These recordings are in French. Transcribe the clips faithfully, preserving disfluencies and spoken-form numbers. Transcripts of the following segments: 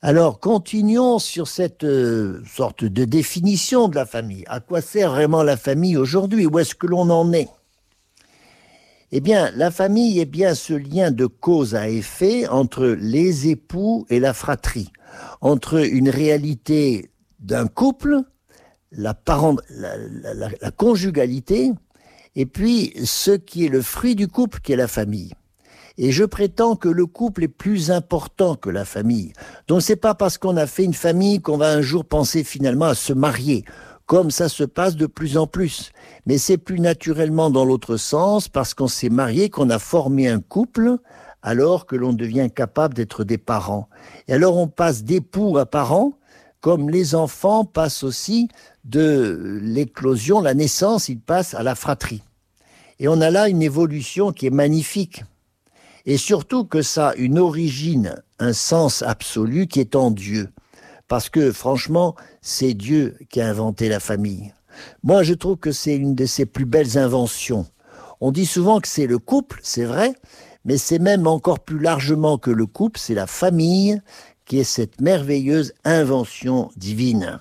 Alors, continuons sur cette euh, sorte de définition de la famille. À quoi sert vraiment la famille aujourd'hui? Où est-ce que l'on en est? Eh bien, la famille est bien ce lien de cause à effet entre les époux et la fratrie, entre une réalité d'un couple, la, parent, la, la, la, la conjugalité, et puis ce qui est le fruit du couple, qui est la famille. Et je prétends que le couple est plus important que la famille. Donc c'est pas parce qu'on a fait une famille qu'on va un jour penser finalement à se marier, comme ça se passe de plus en plus. Mais c'est plus naturellement dans l'autre sens, parce qu'on s'est marié, qu'on a formé un couple, alors que l'on devient capable d'être des parents. Et alors on passe d'époux à parents, comme les enfants passent aussi de l'éclosion, la naissance, ils passent à la fratrie. Et on a là une évolution qui est magnifique. Et surtout que ça a une origine, un sens absolu qui est en Dieu. Parce que franchement, c'est Dieu qui a inventé la famille. Moi, je trouve que c'est une de ses plus belles inventions. On dit souvent que c'est le couple, c'est vrai, mais c'est même encore plus largement que le couple, c'est la famille qui est cette merveilleuse invention divine.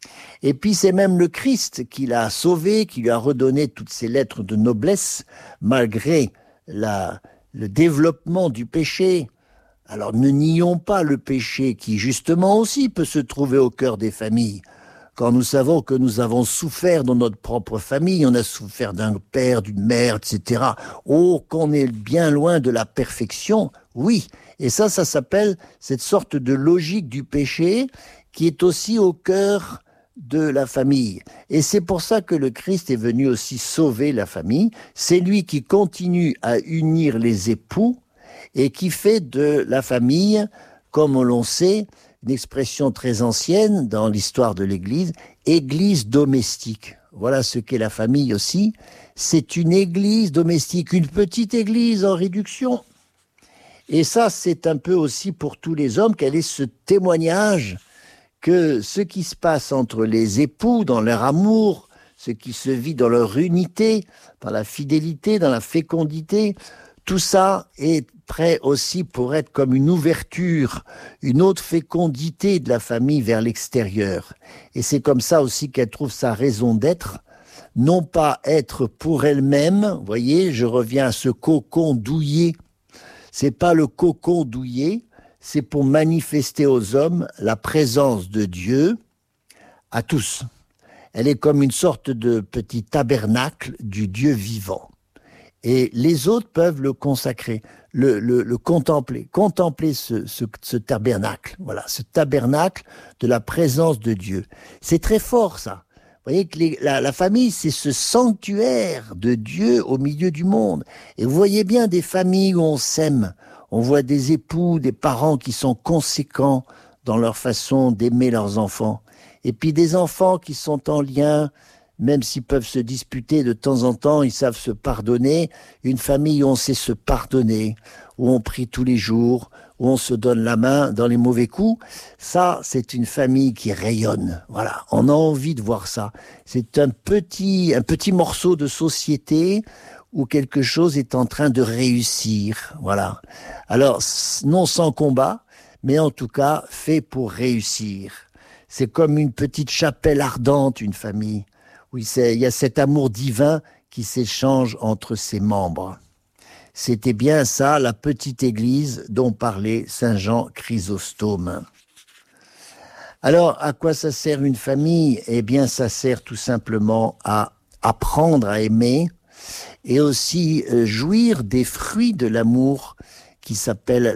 Et puis c'est même le Christ qui l'a sauvé, qui lui a redonné toutes ses lettres de noblesse, malgré la... le développement du péché. Alors ne nions pas le péché qui justement aussi peut se trouver au cœur des familles. Quand nous savons que nous avons souffert dans notre propre famille, on a souffert d'un père, d'une mère, et cetera. Oh, qu'on est bien loin de la perfection, oui. Et ça, ça s'appelle cette sorte de logique du péché qui est aussi au cœur de la famille. Et c'est pour ça que le Christ est venu aussi sauver la famille. C'est lui qui continue à unir les époux et qui fait de la famille, comme on l'on sait, une expression très ancienne dans l'histoire de l'Église, église domestique. Voilà ce qu'est la famille aussi. C'est une église domestique, une petite église en réduction. Et ça, c'est un peu aussi pour tous les hommes, quel est ce témoignage que ce qui se passe entre les époux dans leur amour, ce qui se vit dans leur unité, dans la fidélité, dans la fécondité, tout ça est prêt aussi pour être comme une ouverture, une autre fécondité de la famille vers l'extérieur. Et c'est comme ça aussi qu'elle trouve sa raison d'être, non pas être pour elle-même, vous voyez, je reviens à ce cocon douillet, c'est pas le cocon douillet, c'est pour manifester aux hommes la présence de Dieu à tous. Elle est comme une sorte de petit tabernacle du Dieu vivant. Et les autres peuvent le consacrer, le, le, le contempler, contempler ce, ce, ce tabernacle, voilà, ce tabernacle de la présence de Dieu. C'est très fort, ça. Vous voyez que les, la, la famille, c'est ce sanctuaire de Dieu au milieu du monde. Et vous voyez bien des familles où on s'aime. On voit des époux, des parents qui sont conséquents dans leur façon d'aimer leurs enfants. Et puis des enfants qui sont en lien, même s'ils peuvent se disputer de temps en temps, ils savent se pardonner. Une famille où on sait se pardonner, où on prie tous les jours, où on se donne la main dans les mauvais coups. Ça, c'est une famille qui rayonne. Voilà, on a envie de voir ça. C'est un petit, un petit morceau de société où quelque chose est en train de réussir. Voilà. Alors, non sans combat, mais en tout cas, fait pour réussir. C'est comme une petite chapelle ardente, une famille. Oui, il y a cet amour divin qui s'échange entre ses membres. C'était bien ça, la petite église dont parlait saint Jean Chrysostome. Alors, à quoi ça sert une famille? Eh bien, ça sert tout simplement à apprendre à aimer et aussi jouir des fruits de l'amour qui s'appelle